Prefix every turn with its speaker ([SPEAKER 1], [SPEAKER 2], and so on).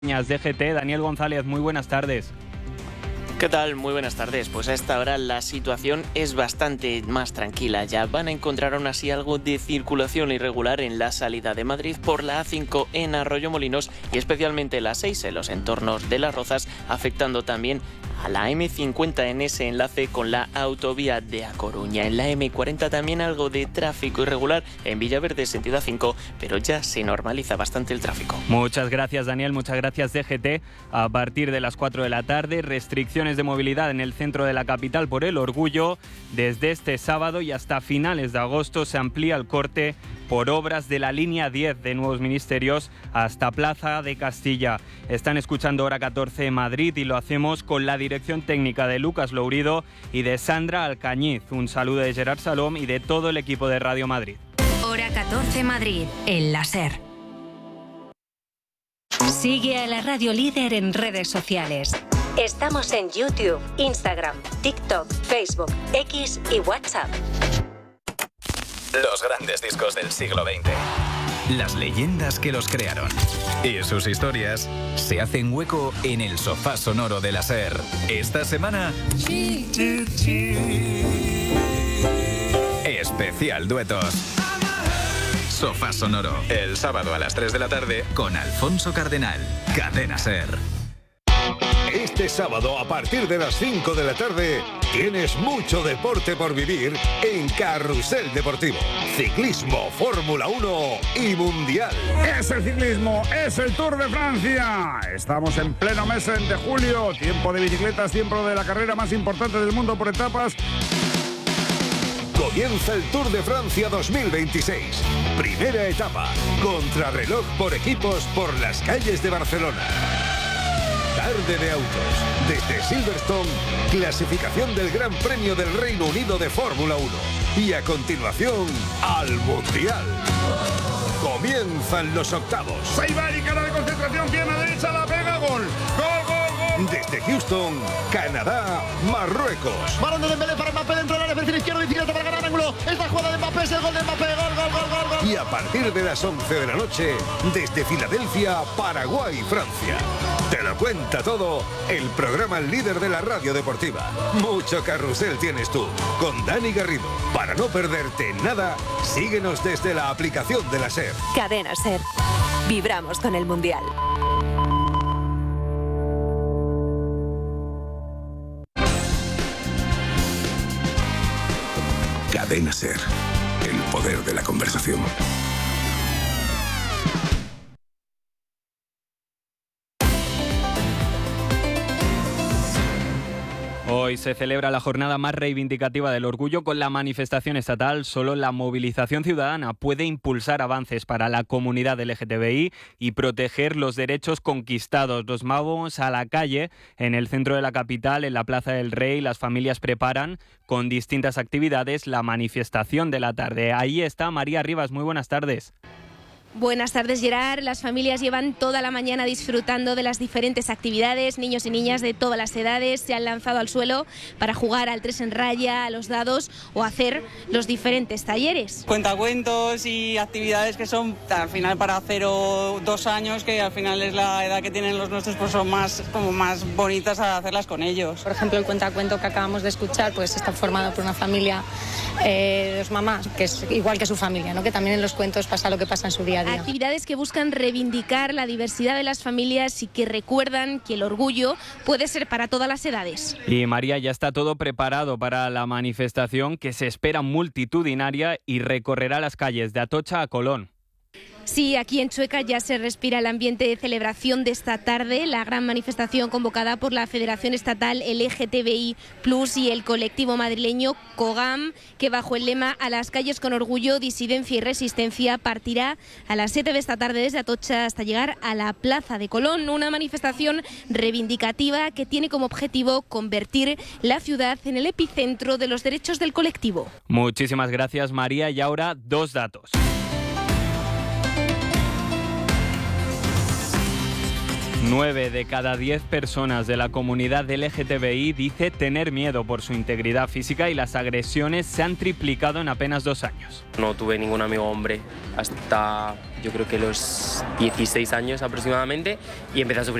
[SPEAKER 1] DGT, Daniel González, muy buenas tardes.
[SPEAKER 2] ¿Qué tal? Muy buenas tardes. Pues a esta hora la situación es bastante más tranquila. Ya van a encontrar aún así algo de circulación irregular en la salida de Madrid por la A5 en Arroyomolinos y especialmente la 6 en los entornos de Las Rozas, afectando también a la M50 en ese enlace con la autovía de A Coruña. En la M40 también algo de tráfico irregular en Villaverde, sentido A5, pero ya se normaliza bastante el tráfico.
[SPEAKER 1] Muchas gracias, Daniel, muchas gracias, DGT. A partir de las 4 de la tarde, restricciones de movilidad en el centro de la capital por el Orgullo. Desde este sábado y hasta finales de agosto se amplía el corte por obras de la línea 10 de Nuevos Ministerios hasta Plaza de Castilla. Están escuchando Hora 14 Madrid y lo hacemos con la dirección técnica de Lucas Lourido y de Sandra Alcañiz. Un saludo de Gerard Salom y de todo el equipo de Radio Madrid.
[SPEAKER 3] Hora 14 Madrid, en la SER. Sigue a la Radio Líder en redes sociales. Estamos en YouTube, Instagram, TikTok, Facebook, X y WhatsApp.
[SPEAKER 4] Los grandes discos del siglo XX. Las leyendas que los crearon. Y sus historias se hacen hueco en el sofá sonoro de la SER. Esta semana... Especial Duetos. Sofá sonoro. El sábado a las 3 de la tarde con Alfonso Cardenal. Cadena SER.
[SPEAKER 5] Este sábado, a partir de las 5 de la tarde, tienes mucho deporte por vivir en Carrusel Deportivo. Ciclismo, Fórmula 1 y Mundial.
[SPEAKER 6] Es el ciclismo, es el Tour de Francia. Estamos en pleno mes de julio. Tiempo de bicicletas, tiempo de la carrera más importante del mundo por etapas.
[SPEAKER 5] Comienza el Tour de Francia 2026. Primera etapa. Contrarreloj por equipos por las calles de Barcelona. Tarde de autos. Desde Silverstone, clasificación del Gran Premio del Reino Unido de Fórmula 1. Y a continuación, al Mundial. Comienzan los octavos.
[SPEAKER 6] Se va y cara de concentración, pierna derecha, la pega, gol. Gol, gol, gol.
[SPEAKER 5] Desde Houston, Canadá, Marruecos.
[SPEAKER 7] Balón de Dembélé para Mbappé dentro del área, perfil izquierdo, bicicleta para ganar ángulo. Esta jugada de Mbappé es el gol de Mbappé, gol, gol, gol, gol, gol.
[SPEAKER 5] Y a partir de las 11 de la noche, desde Filadelfia, Paraguay, Francia. Te lo cuenta todo el programa líder de la radio deportiva. Mucho carrusel tienes tú, con Dani Garrido. Para no perderte nada, síguenos desde la aplicación de la SER.
[SPEAKER 3] Cadena SER. Vibramos con el Mundial.
[SPEAKER 5] Cadena SER. El poder de la conversación.
[SPEAKER 1] Hoy se celebra la jornada más reivindicativa del orgullo con la manifestación estatal. Solo la movilización ciudadana puede impulsar avances para la comunidad LGTBI y proteger los derechos conquistados. Nos vamos a la calle en el centro de la capital, en la Plaza del Rey. Las familias preparan con distintas actividades la manifestación de la tarde. Ahí está María Rivas. Muy buenas tardes.
[SPEAKER 8] Buenas tardes, Gerard. Las familias llevan toda la mañana disfrutando de las diferentes actividades. Niños y niñas de todas las edades se han lanzado al suelo para jugar al 3 en raya, a los dados o hacer los diferentes talleres.
[SPEAKER 9] Cuentacuentos y actividades que son al final para 0 o 2 años, que al final es la edad que tienen los nuestros, pues son más bonitas a hacerlas con ellos.
[SPEAKER 10] Por ejemplo, el cuentacuento que acabamos de escuchar pues está formado por una familia de dos mamás, que es igual que su familia, ¿no? Que también en los cuentos pasa lo que pasa en su día.
[SPEAKER 8] Actividades que buscan reivindicar la diversidad de las familias y que recuerdan que el orgullo puede ser para todas las edades.
[SPEAKER 1] Y María, ya está todo preparado para la manifestación que se espera multitudinaria y recorrerá las calles de Atocha a Colón.
[SPEAKER 8] Sí, aquí en Chueca ya se respira el ambiente de celebración de esta tarde, la gran manifestación convocada por la Federación Estatal LGTBI+ y el colectivo madrileño COGAM, que bajo el lema "A las calles con orgullo, disidencia y resistencia", partirá a las 7 de esta tarde desde Atocha hasta llegar a la Plaza de Colón, una manifestación reivindicativa que tiene como objetivo convertir la ciudad en el epicentro de los derechos del colectivo.
[SPEAKER 1] Muchísimas gracias, María, y ahora 2 datos. 9 de cada 10 personas de la comunidad LGTBI dice tener miedo por su integridad física y las agresiones se han triplicado en apenas 2 años.
[SPEAKER 11] No tuve ningún amigo hombre hasta yo creo que los 16 años aproximadamente y empecé a sufrir